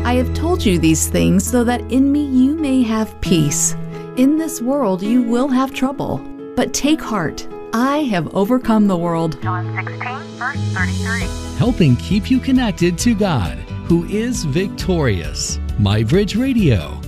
I have told you these things so that in me you may have peace. In this world you will have trouble, but take heart. I have overcome the world. John 16, verse 33. Helping keep you connected to God, who is victorious. MyBridge Radio.